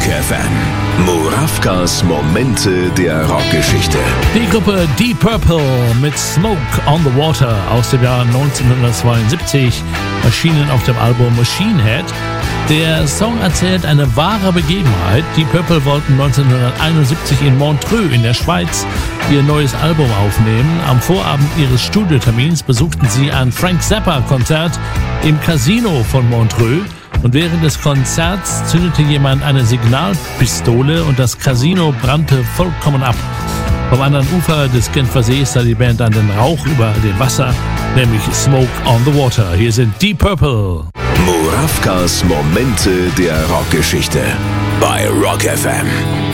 FM. Murawkas Momente der Rockgeschichte. Die Gruppe Deep Purple mit Smoke on the Water aus dem Jahr 1972, erschienen auf dem Album Machine Head. Der Song erzählt eine wahre Begebenheit. Die Purple wollten 1971 in Montreux in der Schweiz ihr neues Album aufnehmen. Am Vorabend ihres Studiotermins besuchten sie ein Frank Zappa-Konzert im Casino von Montreux. Und während des Konzerts zündete jemand eine Signalpistole und das Casino brannte vollkommen ab. Vom anderen Ufer des Genfer Sees sah die Band dann den Rauch über dem Wasser, nämlich Smoke on the Water. Hier sind Deep Purple. Murawkas Momente der Rockgeschichte bei Rock FM.